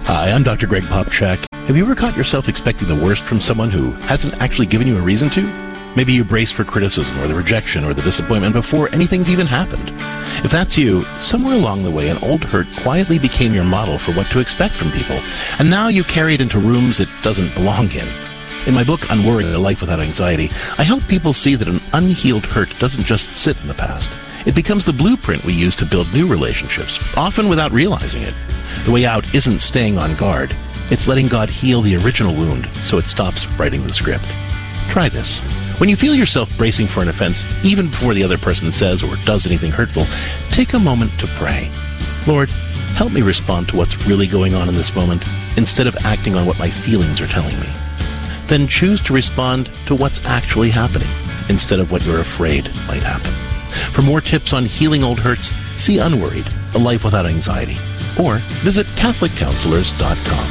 Hi, I'm Dr. Greg Popchak. Have you ever caught yourself expecting the worst from someone who hasn't actually given you a reason to? Maybe you brace for criticism or the rejection or the disappointment before anything's even happened. If that's you, somewhere along the way an old hurt quietly became your model for what to expect from people, and now you carry it into rooms it doesn't belong in. In my book, Unworried, A Life Without Anxiety, I help people see that an unhealed hurt doesn't just sit in the past. It becomes the blueprint we use to build new relationships, often without realizing it. The way out isn't staying on guard. It's letting God heal the original wound so it stops writing the script. Try this. When you feel yourself bracing for an offense, even before the other person says or does anything hurtful, take a moment to pray. Lord, help me respond to what's really going on in this moment instead of acting on what my feelings are telling me. Then choose to respond to what's actually happening instead of what you're afraid might happen. For more tips on healing old hurts, see Unworried, A Life Without Anxiety, or visit CatholicCounselors.com.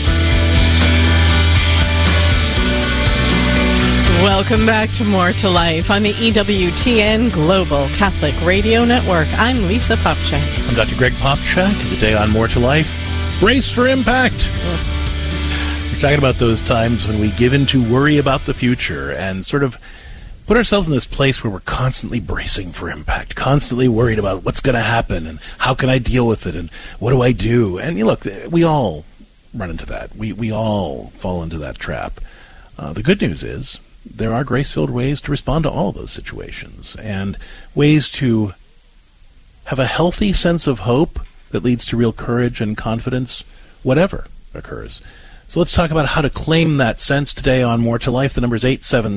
Welcome back to More to Life on the EWTN Global Catholic Radio Network. I'm Lisa Popchak. I'm Dr. Greg Popchak, and today on More to Life, Brace for Impact. We're talking about those times when we give in to worry about the future and sort of put ourselves in this place where we're constantly bracing for impact, constantly worried about what's going to happen and how can I deal with it and what do I do? And you look, we all run into that. We all fall into that trap. The good news is there are grace-filled ways to respond to all those situations and ways to have a healthy sense of hope that leads to real courage and confidence, whatever occurs. So let's talk about how to claim that sense today on More to Life. The number is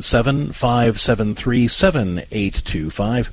877-573-7825.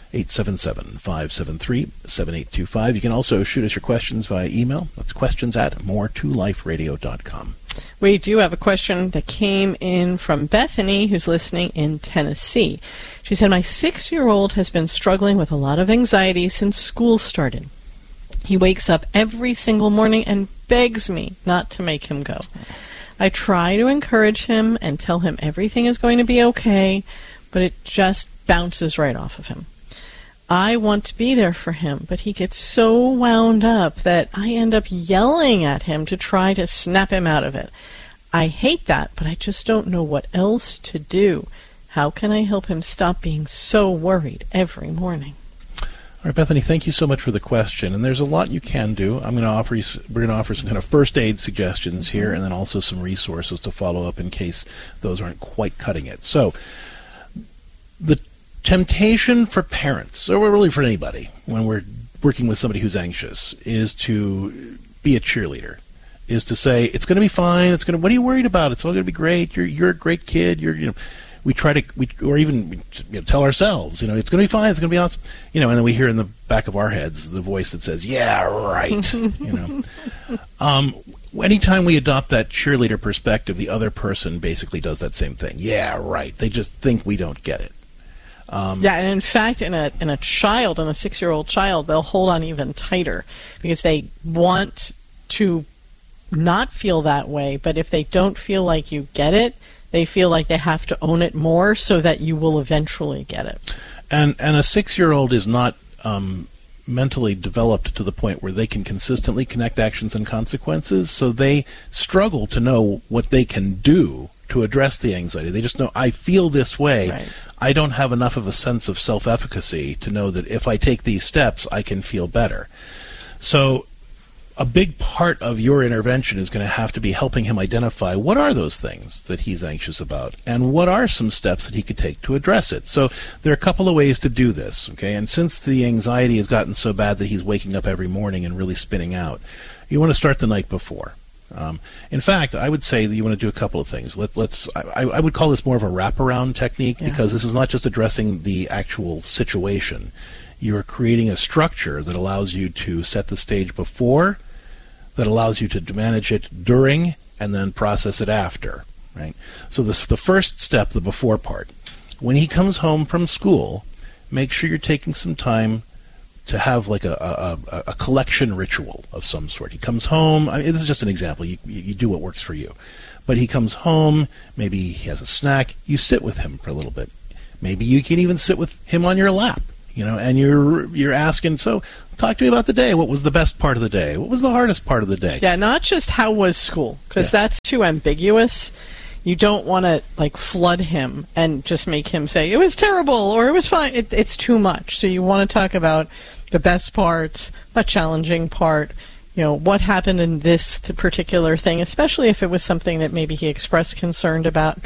877-573-7825. You can also shoot us your questions via email. That's questions@moretoliferadio.com. We do have a question that came in from Bethany, who's listening in Tennessee. She said, my 6-year-old has been struggling with a lot of anxiety since school started. He wakes up every single morning and begs me not to make him go. I try to encourage him and tell him everything is going to be okay, but it just bounces right off of him. I want to be there for him, but he gets so wound up that I end up yelling at him to try to snap him out of it. I hate that, but I just don't know what else to do. How can I help him stop being so worried every morning? All right, Bethany, thank you so much for the question. And there's a lot you can do. We're going to offer some kind of first aid suggestions here, and then also some resources to follow up in case those aren't quite cutting it. So, the temptation for parents, or really for anybody, when we're working with somebody who's anxious, is to be a cheerleader. Is to say, it's going to be fine. What are you worried about? It's all going to be great. You're a great kid. We try to, or even tell ourselves, it's going to be fine, it's going to be awesome, and then we hear in the back of our heads the voice that says, yeah, right, Anytime we adopt that cheerleader perspective, the other person basically does that same thing. Yeah, right. They just think we don't get it. And in fact, in a 6-year-old child, they'll hold on even tighter because they want to not feel that way, but if they don't feel like you get it, they feel like they have to own it more so that you will eventually get it. And a 6-year-old is not mentally developed to the point where they can consistently connect actions and consequences, so they struggle to know what they can do to address the anxiety. They just know, I feel this way. Right. I don't have enough of a sense of self-efficacy to know that if I take these steps, I can feel better. So a big part of your intervention is going to have to be helping him identify what are those things that he's anxious about and what are some steps that he could take to address it. So there are a couple of ways to do this, okay? And since the anxiety has gotten so bad that he's waking up every morning and really spinning out, you want to start the night before. In fact, I would say that you want to do a couple of things. I would call this more of a wraparound technique because this is not just addressing the actual situation. You're creating a structure that allows you to set the stage before, that allows you to manage it during, and then process it after, right? So the first step, the before part, when he comes home from school, make sure you're taking some time to have like a collection ritual of some sort. He comes home, this is just an example, you do what works for you. But he comes home, maybe he has a snack, you sit with him for a little bit. Maybe you can even sit with him on your lap. and you're asking, so talk to me about the day. What was the best part of the day? What was the hardest part of the day? Yeah, not just how was school, because that's too ambiguous. You don't want to flood him and just make him say it was terrible or it was fine. It's too much. So you want to talk about the best parts, a challenging part, what happened in this particular thing, especially if it was something that maybe he expressed concerns about,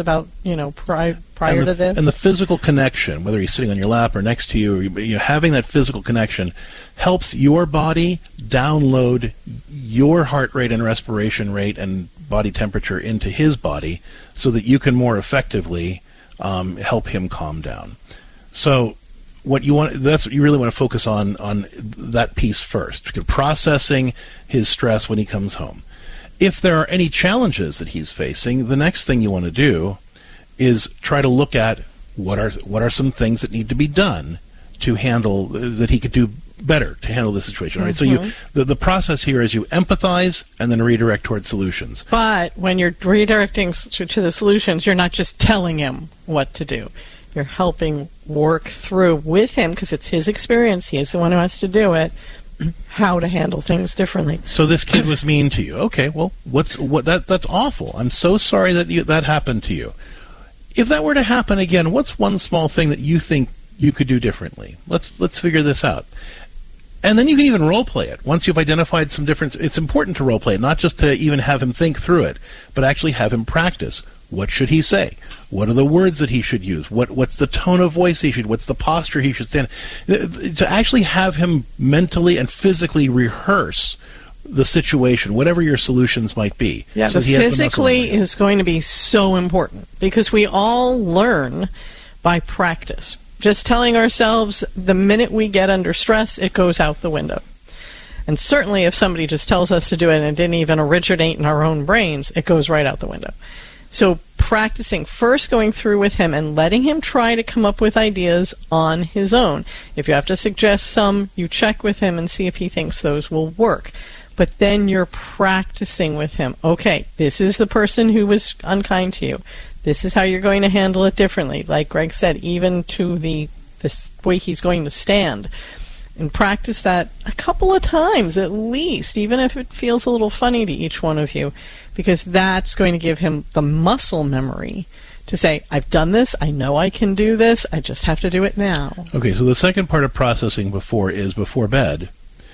prior to this. And the physical connection, whether he's sitting on your lap or next to you, having that physical connection helps your body download your heart rate and respiration rate and body temperature into his body so that you can more effectively help him calm down. So what you really want to focus on that piece first, processing his stress when he comes home. If there are any challenges that he's facing, the next thing you want to do is try to look at what are some things that need to be done to handle, that he could do better to handle the situation. All right. So the process here is you empathize and then redirect towards solutions. But when you're redirecting to the solutions, you're not just telling him what to do. You're helping work through with him, because it's his experience. He is the one who has to do it, how to handle things differently. So this kid was mean to you. Okay, well, that's awful. I'm so sorry that happened to you. If that were to happen again, what's one small thing that you think you could do differently? Let's figure this out. And then you can even role play it. Once you've identified some difference, it's important to role play it, not just to even have him think through it, but actually have him practice. What should he say? What are the words that he should use? What's the tone of voice he should? What's the posture he should stand? To actually have him mentally and physically rehearse the situation, whatever your solutions might be. Yeah, so the physically is going to be so important, because we all learn by practice. Just telling ourselves the minute we get under stress, it goes out the window. And certainly if somebody just tells us to do it and it didn't even originate in our own brains, it goes right out the window. So practicing, first going through with him and letting him try to come up with ideas on his own. If you have to suggest some, you check with him and see if he thinks those will work. But then you're practicing with him. Okay, this is the person who was unkind to you. This is how you're going to handle it differently. Like Greg said, even to this way he's going to stand. And practice that a couple of times at least, even if it feels a little funny to each one of you, because that's going to give him the muscle memory to say, I've done this, I know I can do this, I just have to do it now. Okay, so the second part of processing is before bed,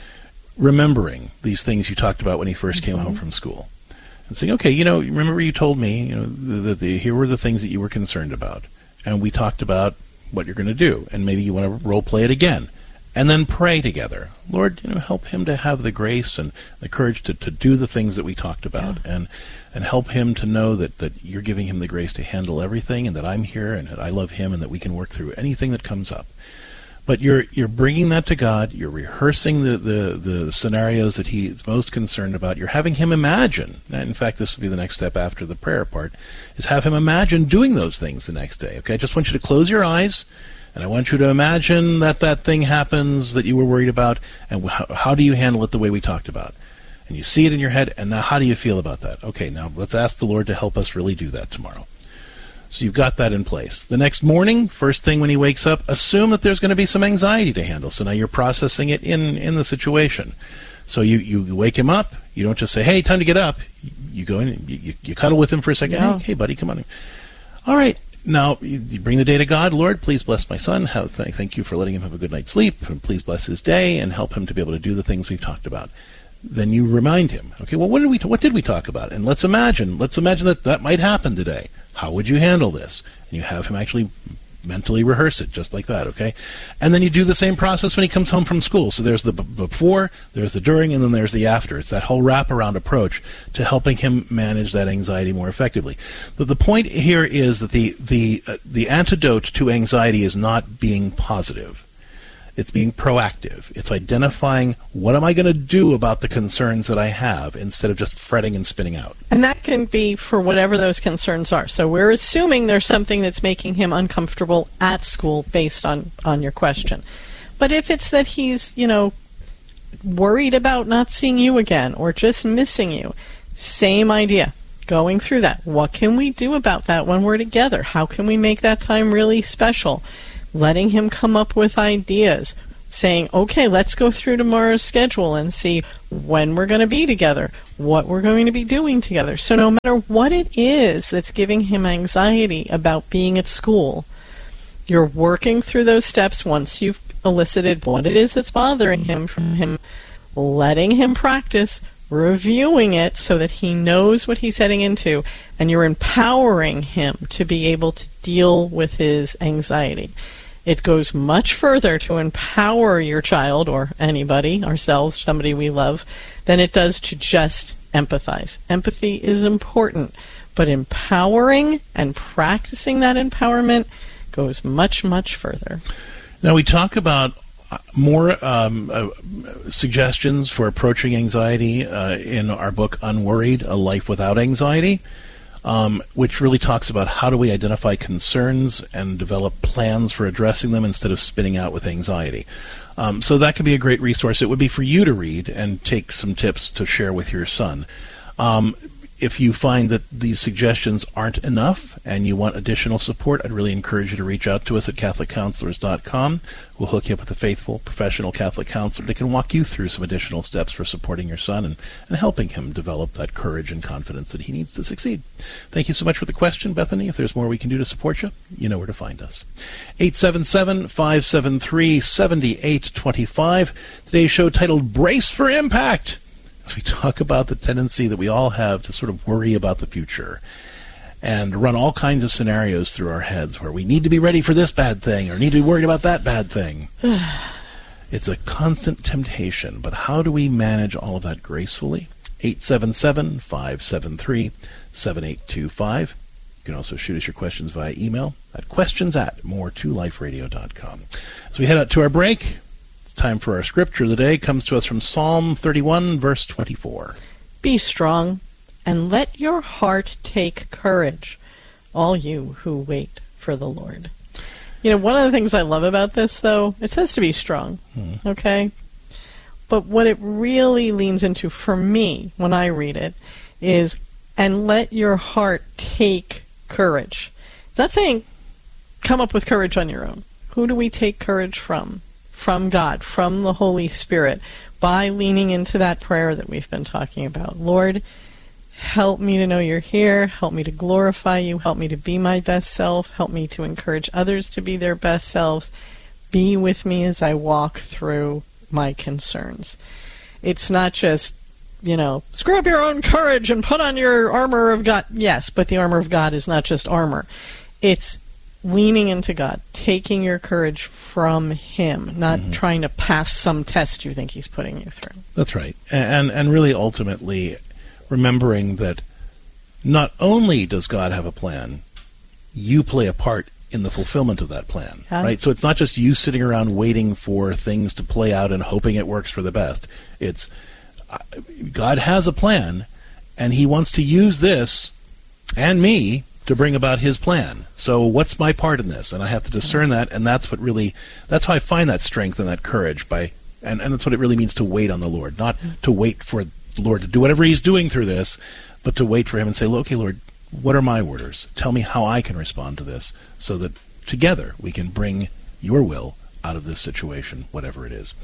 remembering these things you talked about when he first came home from school. And saying, okay, remember you told me, that here were the things that you were concerned about. And we talked about what you're going to do. And maybe you want to role play it again. And then pray together. Lord, help him to have the grace and the courage to do the things that we talked about. Yeah. And help him to know that you're giving him the grace to handle everything, and that I'm here and that I love him and that we can work through anything that comes up. But you're bringing that to God. You're rehearsing the scenarios that he's most concerned about. You're having him imagine. And in fact, this would be the next step after the prayer part, is have him imagine doing those things the next day. Okay, I just want you to close your eyes, and I want you to imagine that thing happens that you were worried about, and how do you handle it the way we talked about? And you see it in your head, and now how do you feel about that? Okay, now let's ask the Lord to help us really do that tomorrow. So you've got that in place. The next morning, first thing when he wakes up, assume that there's going to be some anxiety to handle. So now you're processing it in the situation. So you wake him up. You don't just say, hey, time to get up. You go in and you cuddle with him for a second. Yeah. Hey, buddy, come on in. All right. Now, you bring the day to God. Lord, please bless my son. Thank you for letting him have a good night's sleep. And please bless his day and help him to be able to do the things we've talked about. Then you remind him, okay, well, what did we talk about? And let's imagine that might happen today. How would you handle this? And you have him actually mentally rehearse it just like that, okay? And then you do the same process when he comes home from school. So there's the before, there's the during, and then there's the after. It's that whole wraparound approach to helping him manage that anxiety more effectively. But the point here is that the antidote to anxiety is not being positive. It's being proactive. It's identifying what am I going to do about the concerns that I have instead of just fretting and spinning out. And that can be for whatever those concerns are. So we're assuming there's something that's making him uncomfortable at school based on your question. But if it's that he's, worried about not seeing you again or just missing you, same idea. Going through that. What can we do about that when we're together? How can we make that time really special? letting him come up with ideas, saying, okay, let's go through tomorrow's schedule and see when we're going to be together, what we're going to be doing together. So no matter what it is that's giving him anxiety about being at school, you're working through those steps once you've elicited what it is that's bothering him from him, letting him practice, reviewing it so that he knows what he's heading into, and you're empowering him to be able to deal with his anxiety. It goes much further to empower your child, or anybody, ourselves, somebody we love, than it does to just empathize. Empathy is important, but empowering and practicing that empowerment goes much, much further. Now, we talk about more suggestions for approaching anxiety in our book, Unworried, A Life Without Anxiety, which really talks about how do we identify concerns and develop plans for addressing them instead of spinning out with anxiety. So that could be a great resource. It would be for you to read and take some tips to share with your son. If you find that these suggestions aren't enough and you want additional support, I'd really encourage you to reach out to us at CatholicCounselors.com. We'll hook you up with a faithful, professional Catholic counselor that can walk you through some additional steps for supporting your son and helping him develop that courage and confidence that he needs to succeed. Thank you so much for the question, Bethany. If there's more we can do to support you, you know where to find us. 877-573-7825. Today's show titled Brace for Impact. As we talk about the tendency that we all have to sort of worry about the future and run all kinds of scenarios through our heads where we need to be ready for this bad thing or need to be worried about that bad thing. It's a constant temptation, but how do we manage all of that gracefully? 877-573-7825. You can also shoot us your questions via email at questions@more2liferadio.com. As we head out to our break, time for our scripture of the day. Comes to us from Psalm 31, verse 24. Be strong, and let your heart take courage, all you who wait for the Lord. You know, one of the things I love about this, though, it says to be strong, okay? But what it really leans into for me when I read it is, and let your heart take courage. It's not saying come up with courage on your own. Who do we take courage from? From God, from the Holy Spirit, by leaning into that prayer that we've been talking about. Lord, help me to know you're here. Help me to glorify you. Help me to be my best self. Help me to encourage others to be their best selves. Be with me as I walk through my concerns. It's not just, screw up your own courage and put on your armor of God. Yes, but the armor of God is not just armor. It's leaning into God, taking your courage from Him, not trying to pass some test you think He's putting you through. That's right. And really ultimately remembering that not only does God have a plan, you play a part in the fulfillment of that plan, right? So it's not just you sitting around waiting for things to play out and hoping it works for the best. It's God has a plan, and He wants to use this and me to bring about His plan. So what's my part in this? And I have to discern that, and that's how I find that strength and that courage, and that's what it really means to wait on the Lord, not to wait for the Lord to do whatever He's doing through this, but to wait for Him and say, okay, Lord, what are my orders? Tell me how I can respond to this so that together we can bring your will out of this situation, whatever it is.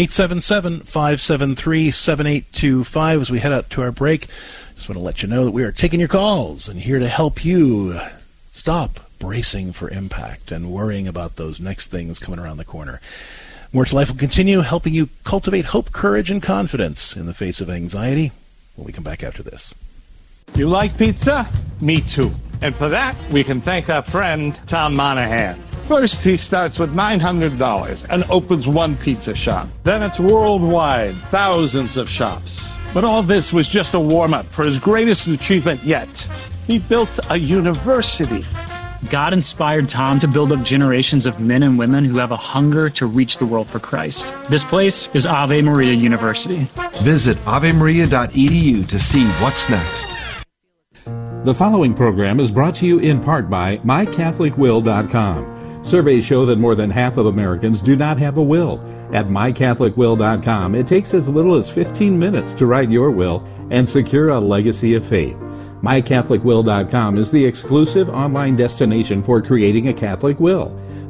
877-573-7825 as we head out to our break. Just want to let you know that we are taking your calls and here to help you stop bracing for impact and worrying about those next things coming around the corner. More to Life will continue helping you cultivate hope, courage, and confidence in the face of anxiety when we come back after this. You like pizza? Me too. And for that, we can thank our friend Tom Monahan. First, he starts with $900 and opens one pizza shop. Then it's worldwide, thousands of shops. But all this was just a warm-up for his greatest achievement yet. He built a university. God inspired Tom to build up generations of men and women who have a hunger to reach the world for Christ. This place is Ave Maria University. Visit avemaria.edu to see what's next. The following program is brought to you in part by MyCatholicWill.com. Surveys show that more than half of Americans do not have a will. At MyCatholicWill.com, it takes as little as 15 minutes to write your will and secure a legacy of faith. MyCatholicWill.com is the exclusive online destination for creating a Catholic will.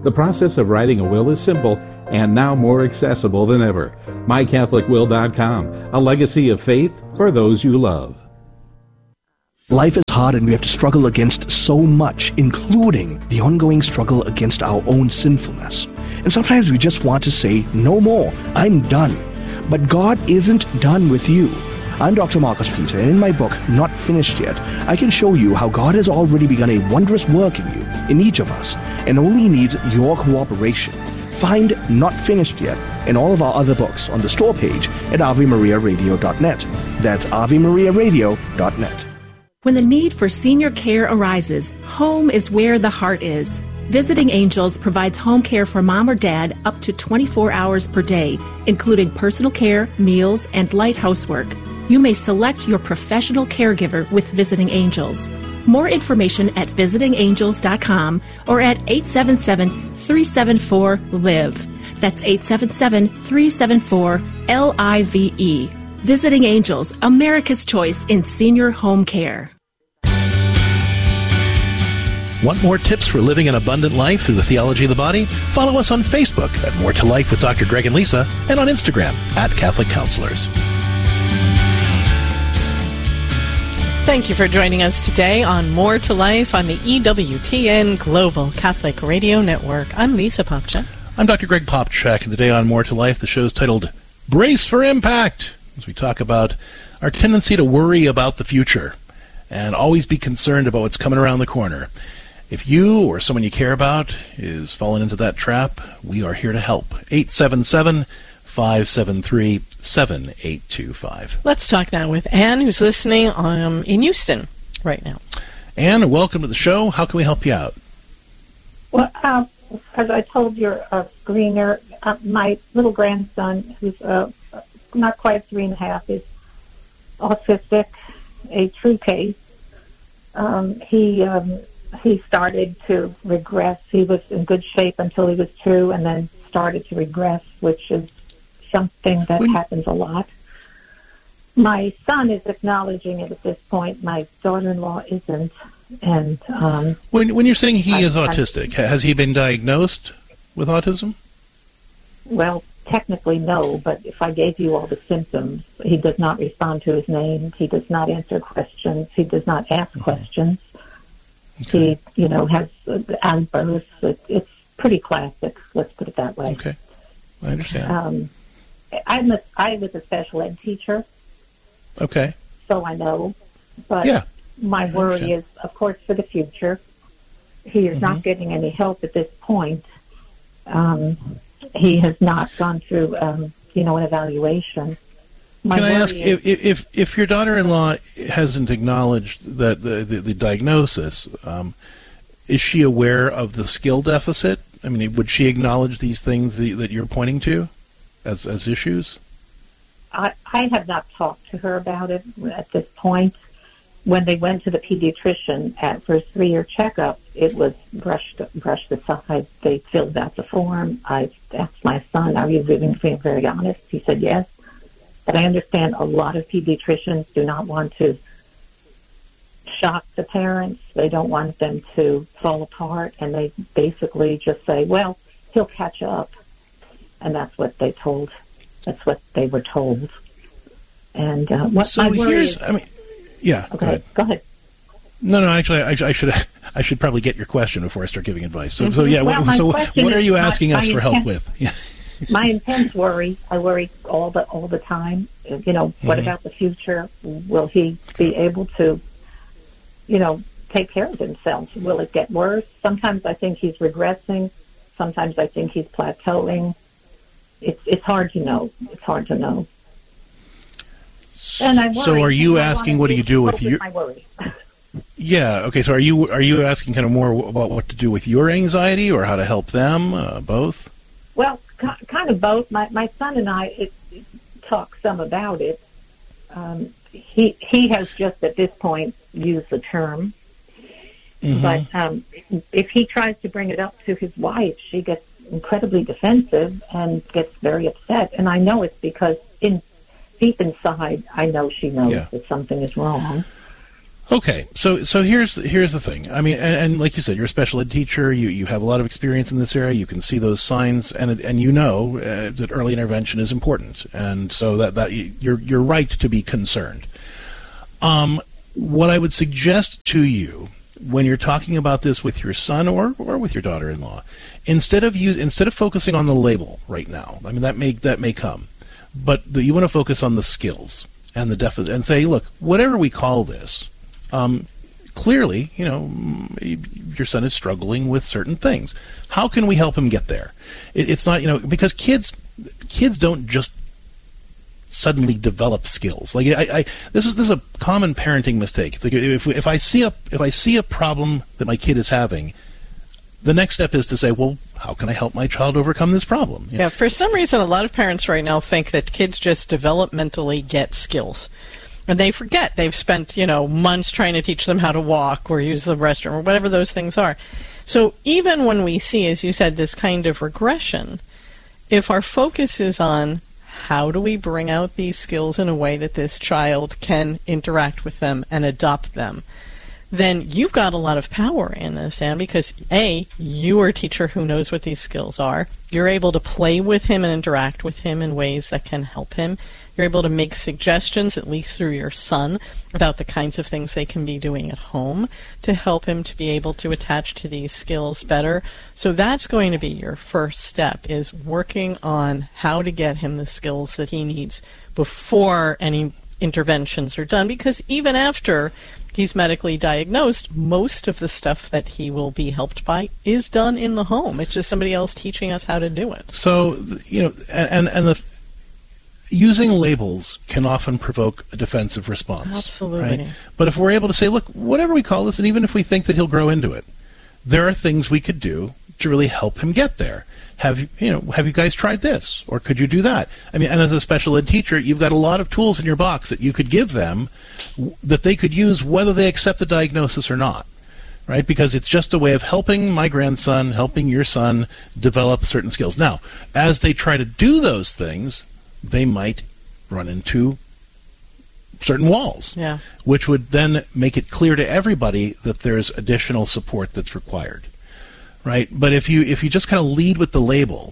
The process of writing a will is simple and now more accessible than ever. MyCatholicWill.com, a legacy of faith for those you love. Life is hard and we have to struggle against so much, including the ongoing struggle against our own sinfulness. And sometimes we just want to say, no more, I'm done. But God isn't done with you. I'm Dr. Marcus Peter, and in my book, Not Finished Yet, I can show you how God has already begun a wondrous work in you, in each of us, and only needs your cooperation. Find Not Finished Yet and all of our other books on the store page at AveMariaRadio.net. That's AveMariaRadio.net. When the need for senior care arises, home is where the heart is. Visiting Angels provides home care for mom or dad up to 24 hours per day, including personal care, meals, and light housework. You may select your professional caregiver with Visiting Angels. More information at visitingangels.com or at 877-374-LIVE. That's 877-374-LIVE. Visiting Angels, America's choice in senior home care. Want more tips for living an abundant life through the theology of the body? Follow us on Facebook at More to Life with Dr. Greg and Lisa, and on Instagram at Catholic Counselors. Thank you for joining us today on More to Life on the EWTN Global Catholic Radio Network. I'm Lisa Popcak. I'm Dr. Greg Popcak, and today on More to Life, the show is titled Brace for Impact, as we talk about our tendency to worry about the future and always be concerned about what's coming around the corner. If you or someone you care about is falling into that trap, we are here to help. 877-573-7825. Let's talk now with Anne, who's listening in Houston right now. Anne, welcome to the show. How can we help you out? Well, as I told your screener, my little grandson, who's not quite 3.5, is autistic, a true case. He started to regress. He was in good shape until he was 2, and then started to regress, which is something that happens a lot. My son is acknowledging it at this point. My daughter-in-law isn't. And when you're saying he is autistic, has he been diagnosed with autism? Well, technically no, but if I gave you all the symptoms, he does not respond to his name. He does not answer questions. He does not ask questions. Okay. He, has outbursts. It's pretty classic. Let's put it that way. Okay, I understand. I was a special ed teacher. Okay. So I know, but my worry is, of course, for the future. He is not getting any help at this point. He has not gone through, an evaluation. Can I ask if your daughter-in-law hasn't acknowledged that the diagnosis, is she aware of the skill deficit? I mean, would she acknowledge these things that you're pointing to as issues? I have not talked to her about it at this point. When they went to the pediatrician for his 3-year checkup, it was brushed aside. They filled out the form. I asked my son, "Are you being very honest?" He said yes. But I understand a lot of pediatricians do not want to shock the parents. They don't want them to fall apart, and they basically just say, "Well, he'll catch up," and that's what they told. That's what they were told. And what so my worry is, yeah. Okay, go ahead. No. Actually, I should probably get your question before I start giving advice. So, what are you asking us for help with? Yeah. My intense worry. I worry all the time. What about the future? Will he be able to, take care of himself? Will it get worse? Sometimes I think he's regressing. Sometimes I think he's plateauing. It's hard to know. It's hard to know. And I worry. So, are you asking what do you do with your? My worry. Yeah. Okay. So, are you asking kind of more about what to do with your anxiety, or how to help them? Both. Well, kind of both. My son and I talk some about it. He has just at this point used the term, but if he tries to bring it up to his wife, she gets incredibly defensive and gets very upset. And I know it's because deep inside, I know she knows that something is wrong. Okay, so here's the thing. I mean, and like you said, you're a special ed teacher. You have a lot of experience in this area. You can see those signs, and you know that early intervention is important, and so that you're right to be concerned. What I would suggest to you when you're talking about this with your son or with your daughter-in-law, instead of focusing on the label right now, I mean that may come, but you want to focus on the skills and the deficit, and say, look, whatever we call this. Clearly, your son is struggling with certain things. How can we help him get there? It's not, because kids don't just suddenly develop skills. Like this is a common parenting mistake. If I see a problem that my kid is having, the next step is to say, well, how can I help my child overcome this problem? Yeah, for some reason, a lot of parents right now think that kids just developmentally get skills. And they forget they've spent, months trying to teach them how to walk or use the restroom or whatever those things are. So even when we see, as you said, this kind of regression, if our focus is on how do we bring out these skills in a way that this child can interact with them and adopt them, then you've got a lot of power in this, Anne, because A, you are a teacher who knows what these skills are. You're able to play with him and interact with him in ways that can help him. You're able to make suggestions, at least through your son, about the kinds of things they can be doing at home to help him to be able to attach to these skills better. So that's going to be your first step, is working on how to get him the skills that he needs before any interventions are done, because even after he's medically diagnosed, most of the stuff that he will be helped by is done in the home. It's just somebody else teaching us how to do it. So, using labels can often provoke a defensive response. Absolutely. Right? But if we're able to say, look, whatever we call this, and even if we think that he'll grow into it, there are things we could do to really help him get there. Have you guys tried this? Or could you do that? I mean, and as a special ed teacher, you've got a lot of tools in your box that you could give them that they could use whether they accept the diagnosis or not. Right? Because it's just a way of helping my grandson, helping your son develop certain skills. Now, as they try to do those things, they might run into certain walls, which would then make it clear to everybody that there's additional support that's required, right? But if you just kind of lead with the label,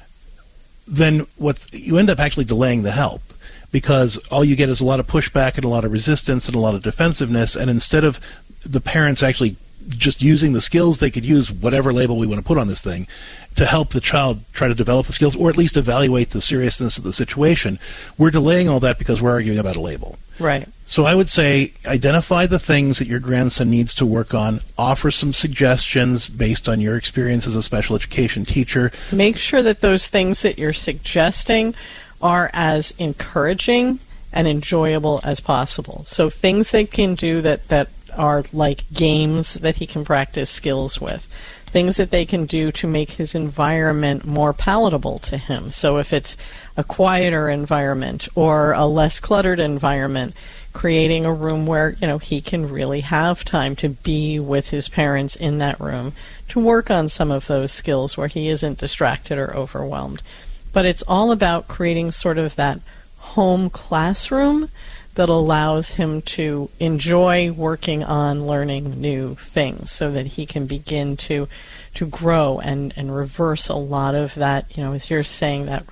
then you end up actually delaying the help, because all you get is a lot of pushback and a lot of resistance and a lot of defensiveness, and instead of the parents actually just using the skills, they could use whatever label we want to put on this thing to help the child try to develop the skills, or at least evaluate the seriousness of the situation. We're delaying all that because we're arguing about a label. Right. So I would say identify the things that your grandson needs to work on, offer some suggestions based on your experience as a special education teacher. Make sure that those things that you're suggesting are as encouraging and enjoyable as possible. So things they can do that are like games that he can practice skills with. Things that they can do to make his environment more palatable to him. So if it's a quieter environment or a less cluttered environment, creating a room where, he can really have time to be with his parents in that room to work on some of those skills where he isn't distracted or overwhelmed. But it's all about creating sort of that home classroom that allows him to enjoy working on learning new things so that he can begin to grow and reverse a lot of that, as you're saying, that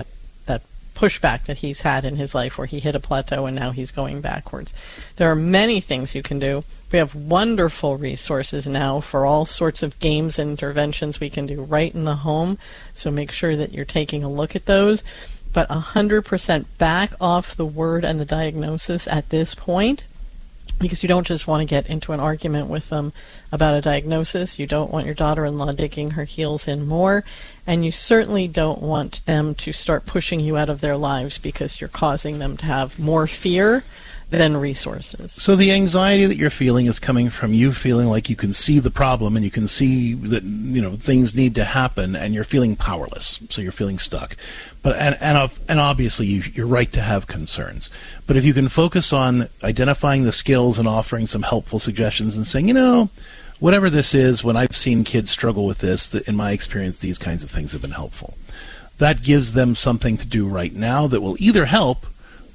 pushback that he's had in his life where he hit a plateau and now he's going backwards. There are many things you can do. We have wonderful resources now for all sorts of games and interventions we can do right in the home, so make sure that you're taking a look at those. But 100% back off the word and the diagnosis at this point, because you don't just want to get into an argument with them about a diagnosis. You don't want your daughter-in-law digging her heels in more, and you certainly don't want them to start pushing you out of their lives because you're causing them to have more fear than resources. So the anxiety that you're feeling is coming from you feeling like you can see the problem and you can see that things need to happen, and you're feeling powerless. So you're feeling stuck. But and obviously you're right to have concerns. But if you can focus on identifying the skills and offering some helpful suggestions and saying, whatever this is, when I've seen kids struggle with this, in my experience, these kinds of things have been helpful. That gives them something to do right now that will either help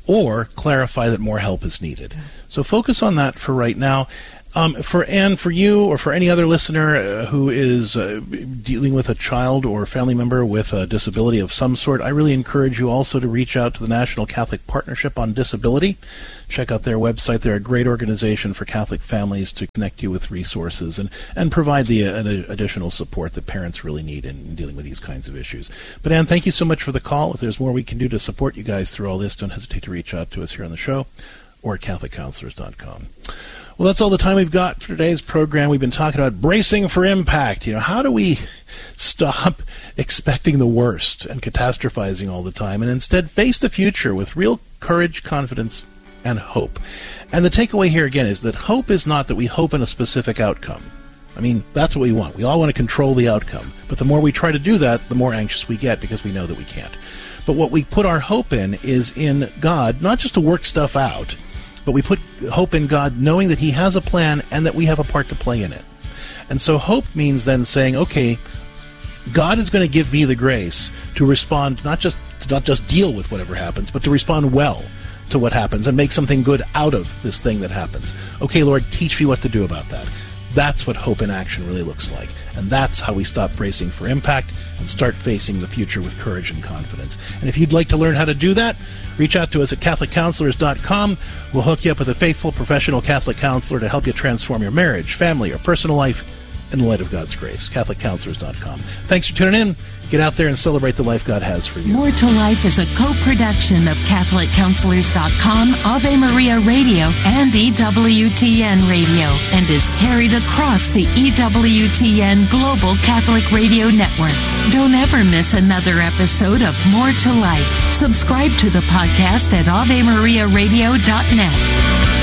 or clarify that more help is needed. So focus on that for right now. For Anne, for you, or for any other listener who is dealing with a child or family member with a disability of some sort, I really encourage you also to reach out to the National Catholic Partnership on Disability. Check out their website. They're a great organization for Catholic families to connect you with resources and provide the additional support that parents really need in dealing with these kinds of issues. But Anne, thank you so much for the call. If there's more we can do to support you guys through all this, don't hesitate to reach out to us here on the show or at CatholicCounselors.com. Well, that's all the time we've got for today's program. We've been talking about bracing for impact. How do we stop expecting the worst and catastrophizing all the time and instead face the future with real courage, confidence, and hope? And the takeaway here again is that hope is not that we hope in a specific outcome. I mean, that's what we want. We all want to control the outcome. But the more we try to do that, the more anxious we get because we know that we can't. But what we put our hope in is in God, not just to work stuff out, but we put hope in God knowing that He has a plan and that we have a part to play in it. And so hope means then saying, okay, God is going to give me the grace to respond, not just deal with whatever happens, but to respond well to what happens and make something good out of this thing that happens. Okay, Lord, teach me what to do about that. That's what hope in action really looks like. And that's how we stop bracing for impact and start facing the future with courage and confidence. And if you'd like to learn how to do that, reach out to us at CatholicCounselors.com. We'll hook you up with a faithful professional Catholic counselor to help you transform your marriage, family, or personal life in the light of God's grace. CatholicCounselors.com. Thanks for tuning in. Get out there and celebrate the life God has for you. More to Life is a co-production of CatholicCounselors.com, Ave Maria Radio, and EWTN Radio, and is carried across the EWTN Global Catholic Radio Network. Don't ever miss another episode of More to Life. Subscribe to the podcast at AveMariaRadio.net.